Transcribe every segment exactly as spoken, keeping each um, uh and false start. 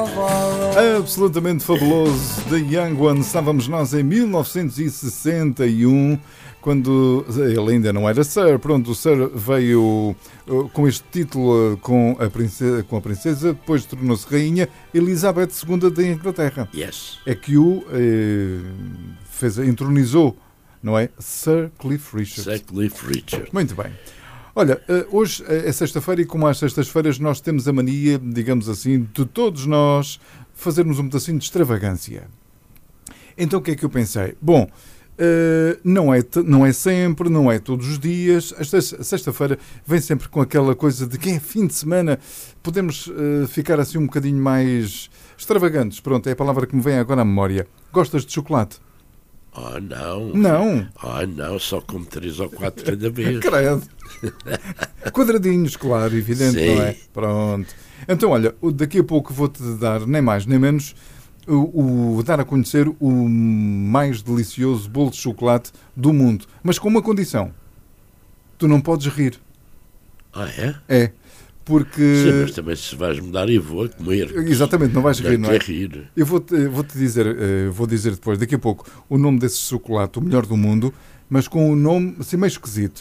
Absolutamente fabuloso. The Young Ones. Estávamos nós em mil novecentos e sessenta e um, quando ele ainda não era Sir. Pronto, o Sir veio uh, com este título uh, com, a princesa, com a princesa, depois tornou-se rainha Elizabeth segunda da Inglaterra. Yes. É que o uh, fez, entronizou, não é? Sir Cliff Richard. Sir Cliff Richard. Muito bem. Olha, hoje é sexta-feira e como às sextas-feiras nós temos a mania, digamos assim, de todos nós fazermos um pedacinho de extravagância. Então o que é que eu pensei? Bom, não é, não é sempre, não é todos os dias. A sexta-feira vem sempre com aquela coisa de que é fim de semana, podemos ficar assim um bocadinho mais extravagantes. Pronto, é a palavra que me vem agora à memória. Gostas de chocolate? Oh, não. Não? Oh, não, só como três ou quatro cada vez. Credo. Quadradinhos, claro, evidente, Sim. Não é? Pronto. Então, olha, daqui a pouco vou-te dar, nem mais nem menos, o, o dar a conhecer o mais delicioso bolo de chocolate do mundo. Mas com uma condição. Tu não podes rir. Ah, é? É. Porque... Sim, mas também se vais mudar e vou comer. Exatamente, não vais rir, não, não é? rir. Eu vou-te, vou-te dizer, vou dizer depois, daqui a pouco, o nome desse chocolate, o melhor do mundo, mas com um nome assim meio esquisito.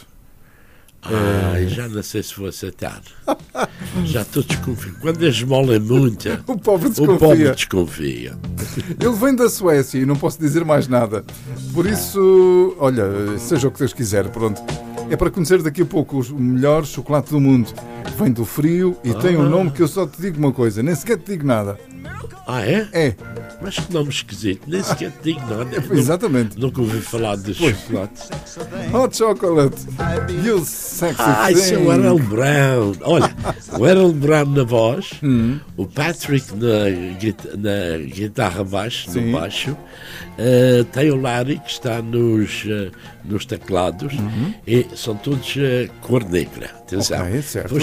Ah, é... já não sei se vou aceitar. Já estou desconfiado. Quando a esmola é muita, o pobre desconfia. O pobre desconfia. Ele vem da Suécia e não posso dizer mais nada. Por isso, olha, seja o que Deus quiser, pronto. É para conhecer daqui a pouco o melhor chocolate do mundo. Vem do frio e ah. tem um nome que eu só te digo uma coisa, nem sequer te digo nada. Ah, é? É. Mas que nome esquisito, nem sequer te digo nada. Exatamente. Nunca ouvi falar de chocolate. Hot chocolate. You sexy Ah, isso é o Errol Brown. Olha, o Errol Brown na voz, hum. o Patrick na, na guitarra baixo, no baixo, uh, tem o Larry que está nos, uh, nos teclados, uhum. e são todos uh, cor negra. Atenção. Okay, certo. Depois